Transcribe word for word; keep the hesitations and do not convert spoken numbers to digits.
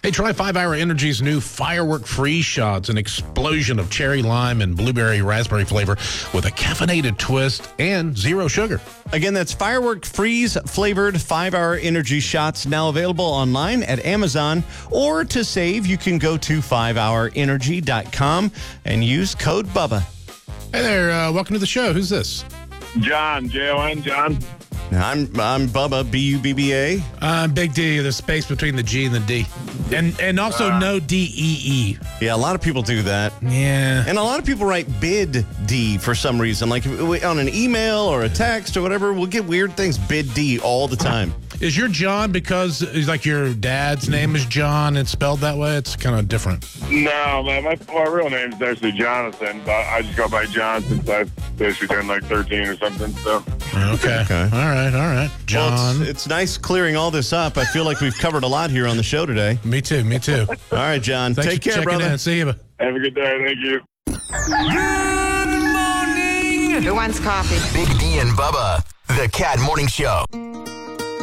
Hey, try five hour Energy's new Firework Freeze Shots, an explosion of cherry lime and blueberry raspberry flavor with a caffeinated twist and zero sugar. Again, that's Firework Freeze flavored five hour Energy shots, now available online at Amazon. Or to save, you can go to five hour energy dot com and use code BUBBA. Hey there, uh, welcome to the show. Who's this? John, J O N, John. I'm I'm Bubba, B U B B A. Uh, Big D, the space between the G and the D. And and also uh, no D E E. Yeah, a lot of people do that. Yeah. And a lot of people write bid D for some reason. Like on an email or a text or whatever, we'll get weird things bid D all the time. Is your John because like your dad's name is John and spelled that way? It's kind of different. No, man, my, my real name is actually Jonathan, but I just go by John since I basically turned like thirteen or something. So. Okay. okay. All right. All right. John. Well, it's, it's nice clearing all this up. I feel like we've covered a lot here on the show today. Me too. Me too. All right, John. Thanks Take for care, brother. In. See you. Have a good day. Thank you. Good morning. Who wants coffee? Big D and Bubba, the Cat Morning Show.